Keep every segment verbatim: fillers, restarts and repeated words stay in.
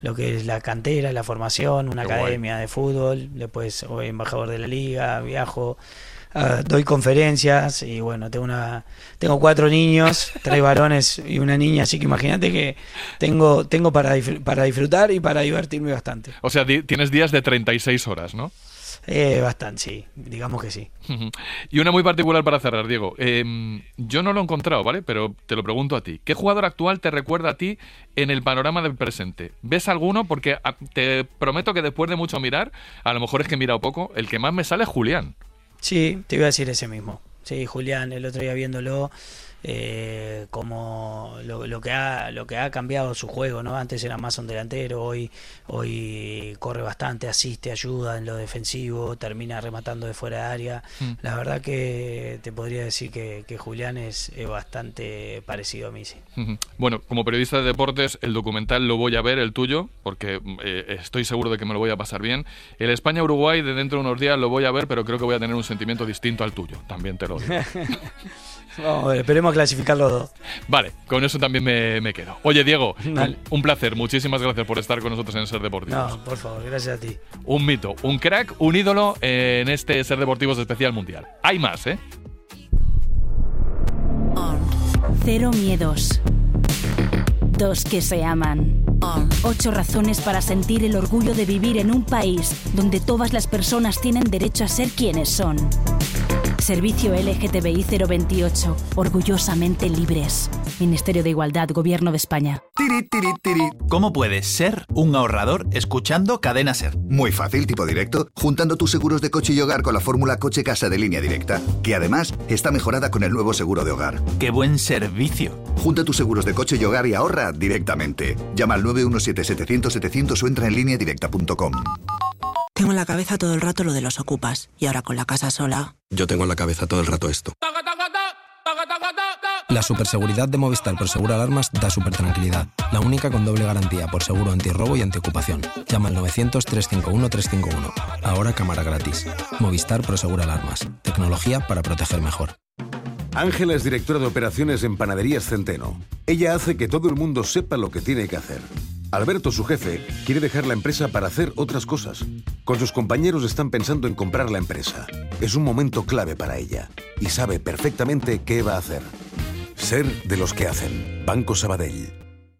lo que es la cantera, la formación, una Qué academia guay. de fútbol, después soy embajador de la liga, viajo, uh, doy conferencias y bueno, tengo una tengo cuatro niños, tres varones y una niña, así que imagínate que tengo tengo para, dif- para disfrutar y para divertirme bastante. O sea, di- tienes días de treinta y seis horas, ¿no? Eh, bastante, sí, digamos que sí. Y una muy particular para cerrar, Diego. Eh, yo no lo he encontrado, ¿vale? Pero te lo pregunto a ti. ¿Qué jugador actual te recuerda a ti en el panorama del presente? ¿Ves alguno? Porque a, te prometo que después de mucho mirar, a lo mejor es que he mirado poco, el que más me sale es Julián. Sí, te iba a decir ese mismo. Sí, Julián, el otro día viéndolo, eh, como lo, lo que ha lo que ha cambiado su juego, ¿no? Antes era más un delantero, hoy hoy corre bastante, asiste, ayuda en lo defensivo, termina rematando de fuera de área. Mm. La verdad que te podría decir que, que Julián es, es bastante parecido a mí, sí. Bueno, como periodista de deportes, el documental lo voy a ver, el tuyo, porque eh, estoy seguro de que me lo voy a pasar bien. El España-Uruguay de dentro de unos días lo voy a ver, pero creo que voy a tener un sentimiento distinto al tuyo, también te lo digo. Vamos a ver, esperemos clasificar los dos. Vale, con eso también me, me quedo. Oye, Diego, un, un placer. Muchísimas gracias por estar con nosotros en Ser Deportivos. No, por favor, gracias a ti. Un mito, un crack, un ídolo en este Ser Deportivos especial mundial. Hay más, ¿eh? Cero miedos. Dos que se aman. Ocho razones para sentir el orgullo de vivir en un país donde todas las personas tienen derecho a ser quienes son. Servicio L G T B I cero veintiocho. Orgullosamente libres. Ministerio de Igualdad, Gobierno de España. Tiri, tiri, tiri. ¿Cómo puedes ser un ahorrador escuchando Cadena Ser? Muy fácil, tipo directo, juntando tus seguros de coche y hogar con la fórmula coche-casa de Línea Directa, que además está mejorada con el nuevo seguro de hogar. ¡Qué buen servicio! Junta tus seguros de coche y hogar y ahorra directamente. Llama al nueve uno siete setecientos setecientos o entra en línea directa punto com. Tengo en la cabeza todo el rato lo de los ocupas. Y ahora con la casa sola... Yo tengo en la cabeza todo el rato esto. La superseguridad de Movistar Prosegur Alarmas da súper tranquilidad. La única con doble garantía por seguro antirrobo y antiocupación. Llama al novecientos, trescientos cincuenta y uno, trescientos cincuenta y uno. Ahora cámara gratis. Movistar Prosegur Alarmas. Tecnología para proteger mejor. Ángela es directora de operaciones en Panaderías Centeno. Ella hace que todo el mundo sepa lo que tiene que hacer. Alberto, su jefe, quiere dejar la empresa para hacer otras cosas. Con sus compañeros están pensando en comprar la empresa. Es un momento clave para ella y sabe perfectamente qué va a hacer. Ser de los que hacen. Banco Sabadell.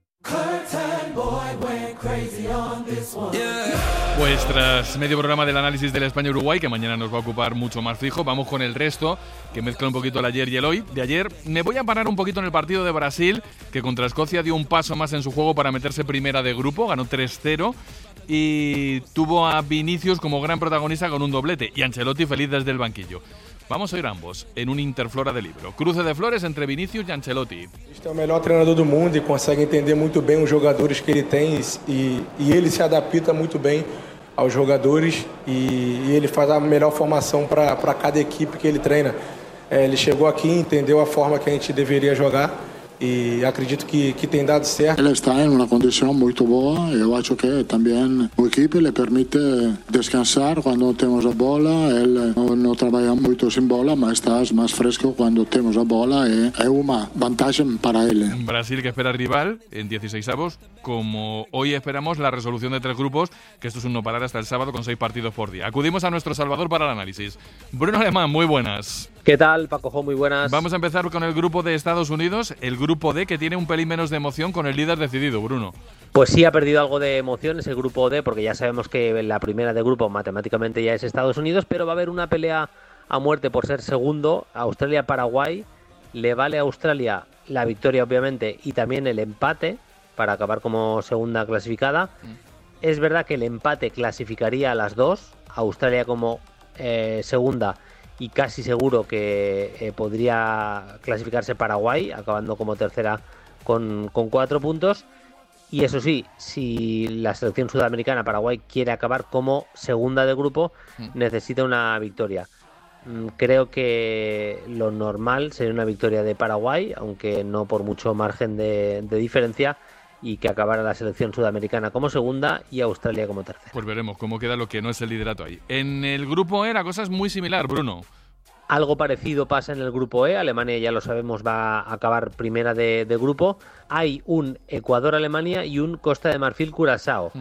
Pues tras medio programa del análisis del España-Uruguay, que mañana nos va a ocupar mucho más fijo, vamos con el resto, que mezcla un poquito el ayer y el hoy. De ayer me voy a parar un poquito en el partido de Brasil, que contra Escocia dio un paso más en su juego para meterse primera de grupo, ganó tres cero y tuvo a Vinicius como gran protagonista con un doblete y Ancelotti feliz desde el banquillo. Vamos a oír ambos en un Interflora de libro. Cruce de flores entre Vinicius y Ancelotti. Este é o melhor treinador do mundo e consegue entender muito bem os jogadores que ele tem e, e ele se adapta muito bem aos jogadores e, e ele faz a melhor formação para para cada equipe que ele treina. É, ele chegou aqui, entendeu a forma que a gente deveria jogar e acredito que, que tem dado certo. Ele está em uma condição muito boa e eu acho que também a equipe lhe permite descansar quando temos a bola. Ele não, não trabalha muito sem bola, mas está mais fresco quando temos a bola e é uma vantagem para ele. Brasil que espera rival en dieciseisavos, como hoy esperamos la resolución de tres grupos, que esto es un no parar hasta el sábado con seis partidos por día. Acudimos a nuestro Salvador para el análisis. Bruno Alemán, muy buenas. ¿Qué tal, Paco? Muy buenas. Vamos a empezar con el grupo de Estados Unidos, el grupo D, que tiene un pelín menos de emoción con el líder decidido, Bruno. Pues sí, ha perdido algo de emoción ese grupo D, porque ya sabemos que la primera de grupo matemáticamente ya es Estados Unidos, pero va a haber una pelea a muerte por ser segundo. Australia-Paraguay, le vale a Australia la victoria obviamente y también el empate para acabar como segunda clasificada. Mm. Es verdad que el empate clasificaría a las dos, Australia como eh, segunda, y casi seguro que eh, podría clasificarse Paraguay, acabando como tercera con, con cuatro puntos. Y eso sí, si la selección sudamericana, Paraguay, quiere acabar como segunda de grupo, mm. necesita una victoria. Mm, creo que lo normal sería una victoria de Paraguay, aunque no por mucho margen de, de diferencia, y que acabara la selección sudamericana como segunda y Australia como tercera. Pues veremos cómo queda lo que no es el liderato ahí. En el grupo E la cosa es muy similar, Bruno. Algo parecido pasa en el grupo E. Alemania, ya lo sabemos, va a acabar primera de, de grupo. Hay un Ecuador-Alemania y un Costa de Marfil-Curazao.